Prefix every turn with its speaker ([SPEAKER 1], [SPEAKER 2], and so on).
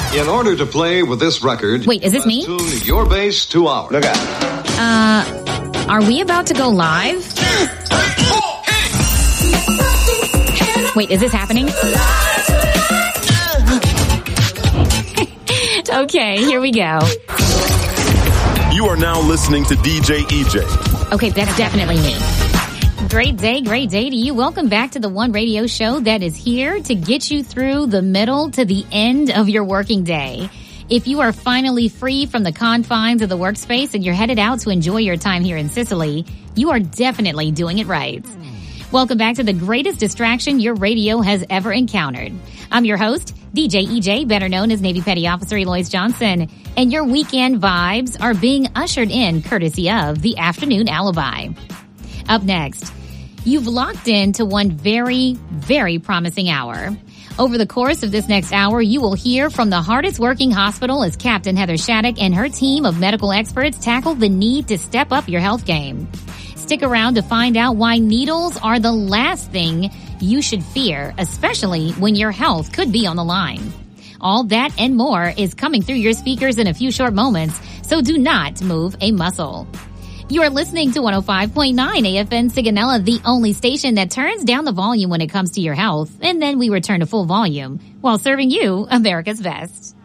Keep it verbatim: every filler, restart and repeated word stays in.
[SPEAKER 1] In order to play with this record,
[SPEAKER 2] wait, is this me?
[SPEAKER 1] Tune your bass to ours.
[SPEAKER 3] Look out.
[SPEAKER 2] Uh, are we about to go live? Wait, is this happening? Okay, here we go.
[SPEAKER 4] You are now listening to D J E J.
[SPEAKER 2] Okay, that's definitely me. Great day, great day to you. Welcome back to the one radio show that is here to get you through the middle to the end of your working day. If you are finally free from the confines of the workspace and you're headed out to enjoy your time here in Sicily, you are definitely doing it right. Welcome back to the greatest distraction your radio has ever encountered. I'm your host, D J E J, better known as Navy Petty Officer Eloise Johnson, and your weekend vibes are being ushered in courtesy of the Afternoon Alibi. Up next, you've locked in to one very, very promising hour. Over the course of this next hour, you will hear from the hardest working hospital as Captain Heather Shattuck and her team of medical experts tackle the need to step up your health game. Stick around to find out why needles are the last thing you should fear, especially when your health could be on the line. All that and more is coming through your speakers in a few short moments, so do not move a muscle. You are listening to one oh five point nine A F N Sigonella, the only station that turns down the volume when it comes to your health, and then we return to full volume while serving you America's best.